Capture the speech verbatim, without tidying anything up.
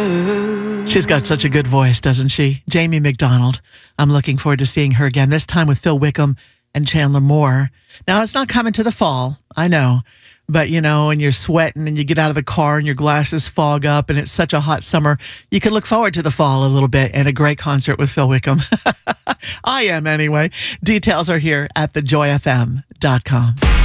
She's got such a good voice, doesn't she? Jamie McDonald. I'm looking forward to seeing her again, this time with Phil Wickham and Chandler Moore. Now, it's not coming to the fall, I know. But, you know, and you're sweating and you get out of the car and your glasses fog up and it's such a hot summer, you can look forward to the fall a little bit and a great concert with Phil Wickham. I am anyway. Details are here at the joy f m dot com.